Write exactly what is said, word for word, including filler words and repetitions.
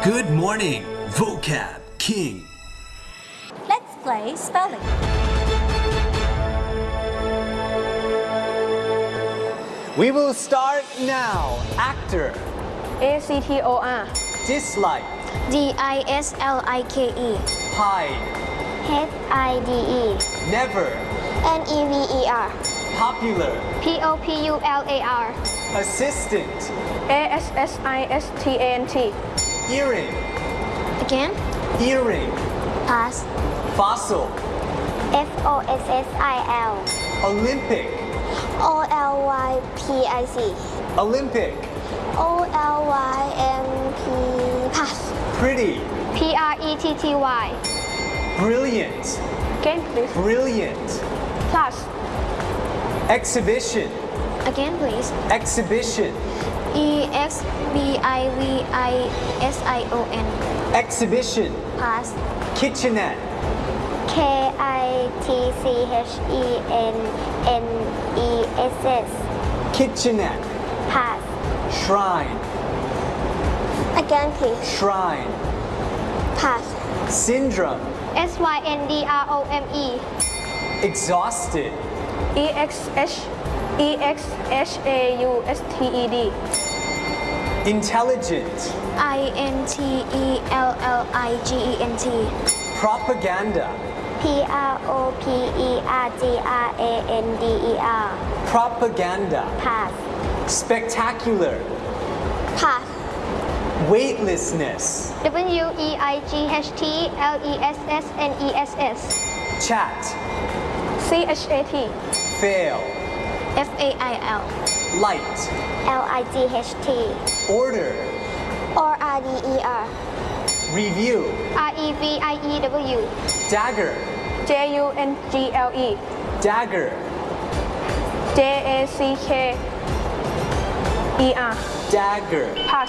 Good morning, Vocab King. Let's play spelling. We will start now. Actor. A C T O R Dislike. D I S L I K E Hide. H I D E Never. N E V E R Popular. P O P U L A R Assistant. A S S I S T A N T Earring. Again Earring. Pass Fossil. F O S S I L Olympic. O L Y P I C Olympic. O L Y M P Pass Pretty. P R E T T Y Brilliant. Again please. Brilliant. Plus Exhibition. Again please Exhibition. E X B I V I S I O N Exhibition. Pass Kitchenette. K I T C H E N N E S S Kitchenette. Pass Shrine. Again please Shrine. Pass Syndrome. S Y N D R O M E Exhausted. E X H E X H A U S T E D Intelligent. I N T E L L I G E N T Propaganda. P R O P E R G R A N D E R Propaganda. Pass Spectacular. Pass Weightlessness. W E I G H T L E S S N E S S Chat. C H A T Fail. F A I L Light. L I G H T Order. O R D E R Review. R E V I E W Dagger. J U N G L E Dagger. J A C K E R Dagger. Pass